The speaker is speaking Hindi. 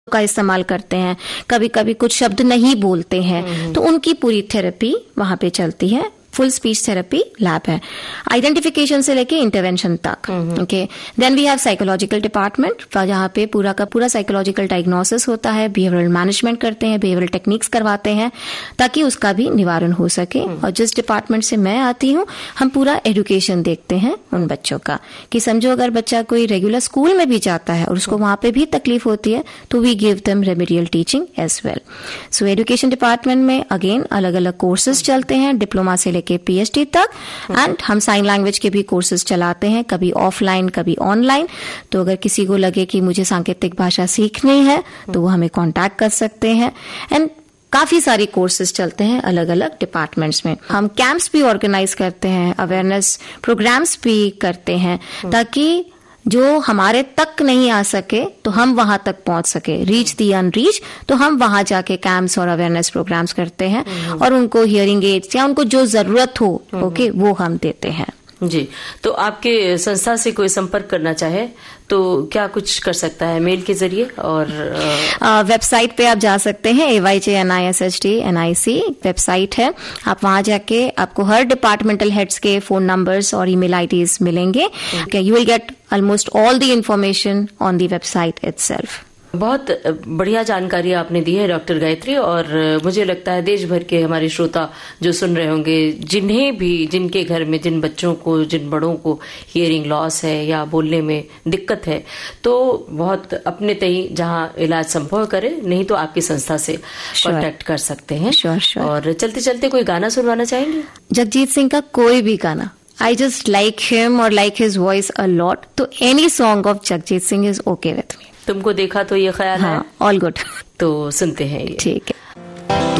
का इस्तेमाल करते हैं, कभी कभी कुछ शब्द नहीं बोलते हैं, तो उनकी पूरी थेरेपी वहां पे चलती है। फुल स्पीच थेरेपी लैब है, आइडेंटिफिकेशन से लेके इंटरवेंशन तक। Okay, then we have psychological department, जहाँ पे पूरा का पूरा साइकोलॉजिकल डायग्नोसिस होता है, बिहेवियरल मैनेजमेंट करते हैं, बिहेवियरल टेक्निक्स करवाते हैं ताकि उसका भी निवारण हो सके। और जिस डिपार्टमेंट से मैं आती हूँ, हम पूरा एजुकेशन देखते हैं उन बच्चों का, कि समझो अगर बच्चा कोई रेगुलर स्कूल में भी जाता है और उसको वहां पे भी तकलीफ होती है, तो we give them remedial teaching as well. So education department में अगेन अलग अलग कोर्सेज चलते हैं, डिप्लोमा से के पीएचडी तक, एंड हम साइन लैंग्वेज के भी कोर्सेज चलाते हैं, कभी ऑफलाइन कभी ऑनलाइन। तो अगर किसी को लगे कि मुझे सांकेतिक भाषा सीखनी है तो वो हमें कांटेक्ट कर सकते हैं। एंड काफी सारी कोर्सेज चलते हैं अलग अलग डिपार्टमेंट्स में। हम कैंप्स भी ऑर्गेनाइज करते हैं, अवेयरनेस प्रोग्राम्स भी करते हैं, ताकि जो हमारे तक नहीं आ सके तो हम वहां तक पहुंच सके, रीच दी अनरीच। तो हम वहां जाके कैंप्स और अवेयरनेस प्रोग्राम्स करते हैं और उनको हियरिंग एड्स या उनको जो जरूरत हो ओके वो हम देते हैं। जी, तो आपके संस्था से कोई संपर्क करना चाहे तो क्या कुछ कर सकता है? मेल के जरिए और वेबसाइट पे आप जा सकते हैं, AYJNISHDNIC वेबसाइट है। आप वहां जाके आपको हर डिपार्टमेंटल हेड्स के फोन नंबर्स और ईमेल आईडीज मिलेंगे। You will get almost all the information on the website itself. बहुत बढ़िया जानकारी आपने दी है डॉक्टर गायत्री, और मुझे लगता है देश भर के हमारे श्रोता जो सुन रहे होंगे, जिन्हें भी, जिनके घर में जिन बच्चों को, जिन बड़ों को हियरिंग लॉस है या बोलने में दिक्कत है, तो बहुत अपने तई जहां इलाज संभव करे, नहीं तो आपकी संस्था से कांटेक्ट कर सकते हैं। और चलते चलते कोई गाना सुनवाना चाहेंगे? जगजीत सिंह का कोई भी गाना। I just like him or like his voice a lot. तो any song of Jagjit Singh is okay with me. तुमको देखा तो ये ख्याल है? All good. तो सुनते हैं ये। ठीक है।